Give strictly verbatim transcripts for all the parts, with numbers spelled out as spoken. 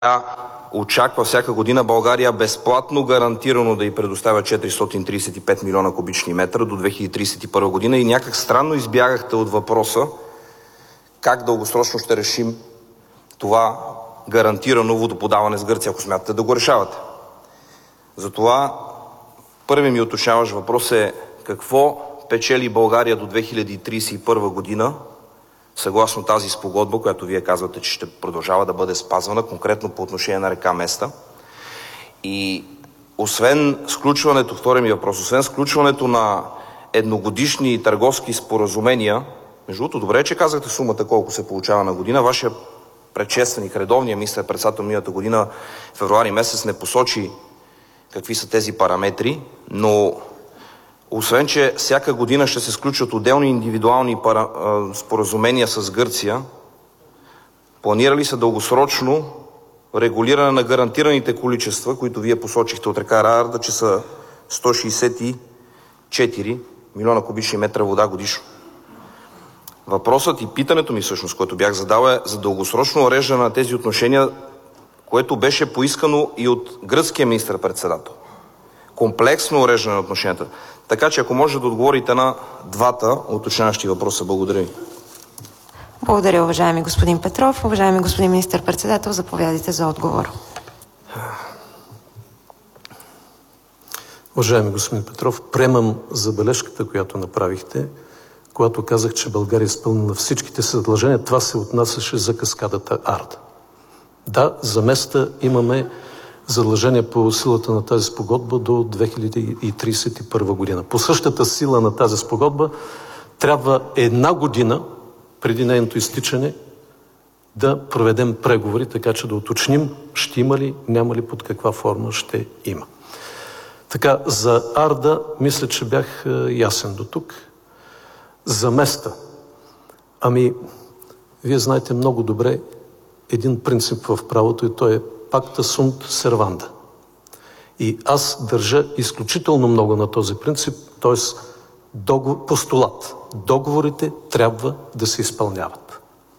очаква всяка година България безплатно гарантирано да й предоставя четиристотин тридесет и пет милиона кубични метра до две хиляди тридесет и първа година и някак странно избягахте от въпроса как дългосрочно ще решим това гарантирано водоподаване с Гърция, ако смятате да го решавате. Затова първи ми уточняващ въпрос е: какво печели България до две хиляди тридесет и първа година, съгласно тази спогодба, която вие казвате, че ще продължава да бъде спазвана, конкретно по отношение на река Места? И освен сключването, втори ми въпрос, освен сключването на едногодишни търговски споразумения, между другото, добре, че казахте сумата колко се получава на година, вашия предшественик, редовният министър-председател миналата година, февруари месец, не посочи какви са тези параметри, но освен че всяка година ще се сключват отделни индивидуални пара, а, споразумения с Гърция, планира ли се дългосрочно регулиране на гарантираните количества, които вие посочихте от река Арда, че са сто шейсет и четири милиона кубични метра вода годишно? Въпросът и питането ми всъщност, което бях задал, е за дългосрочно уреждане на тези отношения, което беше поискано и от гръцкия министър-председател. Комплексно уреждане на отношенията. Така че ако може да отговорите на двата уточняващи въпроса. Благодаря ви. Благодаря, уважаеми господин Петров. Уважаеми господин министър-председател, заповядайте за отговор. Уважаеми господин Петров, приемам забележката, която направихте, когато казах, че България е изпълнила всичките си задължения. Това се отнасяше за каскадата Арда. Да, за Места имаме задължение по силата на тази спогодба до две хиляди тридесет и първа година. По същата сила на тази спогодба трябва една година преди нейното изтичане да проведем преговори, така че да уточним ще има ли, няма ли, под каква форма ще има. Така, за Арда мисля, че бях ясен до тук. За Места. Ами, вие знаете много добре един принцип в правото и той е пакта сунт серванда. И аз държа изключително много на този принцип, т.е. договор, постулат. Договорите трябва да се изпълняват.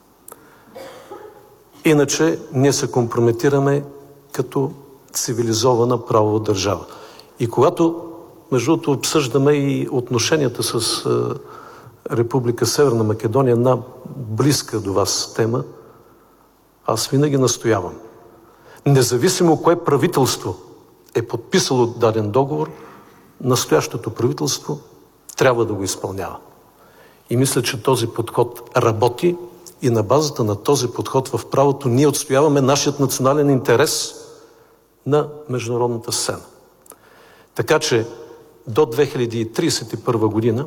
Иначе ние се компрометираме като цивилизована правова държава. И когато, между другото, обсъждаме и отношенията с Република Северна Македония, една близка до вас тема, аз винаги настоявам. Независимо кое правителство е подписало даден договор, настоящото правителство трябва да го изпълнява. И мисля, че този подход работи и на базата на този подход в правото ние отстояваме нашият национален интерес на международната сцена. Така че до две хиляди тридесет и първа година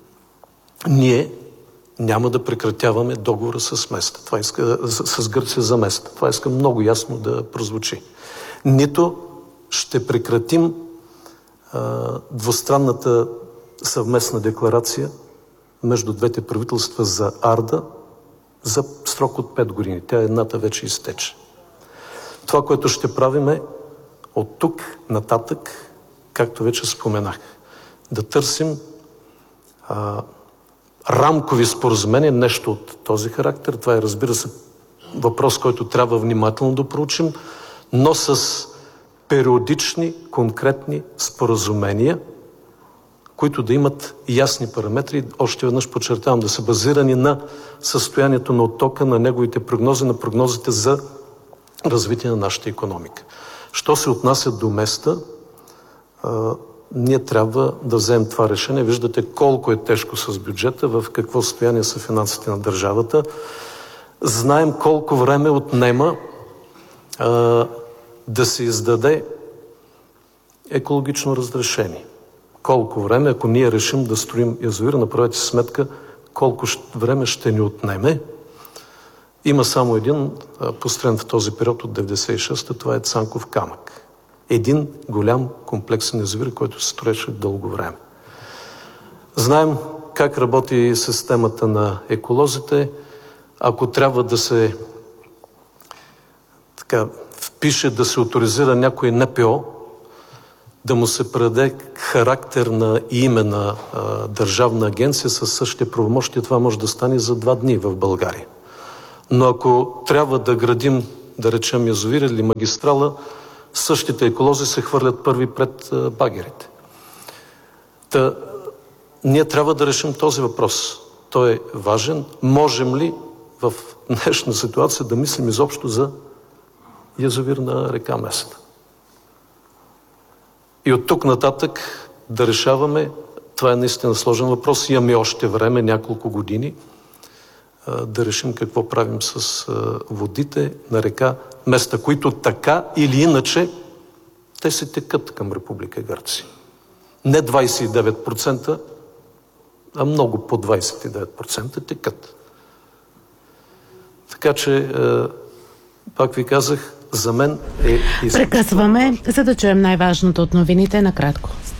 ние няма да прекратяваме договора с Места. Това иска, с, с Гърция за Места. Това иска много ясно да прозвучи. Нито ще прекратим а, двустранната съвместна декларация между двете правителства за Арда за срок от пет години. Тя едната вече изтече. Това, което ще правим е от тук нататък, както вече споменах, да търсим а, рамкови споразумения, нещо от този характер. Това е, разбира се, въпрос, който трябва внимателно да проучим, но с периодични, конкретни споразумения, които да имат ясни параметри. Още веднъж подчертавам, да са базирани на състоянието на оттока, на неговите прогнози, на прогнозите за развитие на нашата икономика. Що се отнася до Места, ние трябва да вземем това решение. Виждате колко е тежко с бюджета, в какво състояние са финансите на държавата. Знаем колко време отнема а, да се издаде екологично разрешение. Колко време, ако ние решим да строим язовир, направете сметка колко време ще ни отнеме. Има само един построен в този период от деветдесет и шеста, това е Цанков камък. Един голям комплексен язовир, който се строеше дълго време. Знаем как работи системата на еколозите. Ако трябва да се така, впише, да се оторизира някой Н П О, да му се предаде характер на име на а, държавна агенция със същите правомощия, това може да стане за два дни в България. Но ако трябва да градим да речем, язовир или магистрала, същите еколози се хвърлят първи пред багерите. Та, ние трябва да решим този въпрос. Той е важен. Можем ли в днешна ситуация да мислим изобщо за язовир на река Места? И от тук нататък да решаваме, това е наистина сложен въпрос, имаме още време, няколко години, да решим какво правим с водите на река Места, които така или иначе те се текат към Република Гърция. Не двадесет и девет процента, а много по двадесет и девет процента текат. Така че, пак ви казах, за мен е... Прекъсваме, за да чуем най-важното от новините накратко.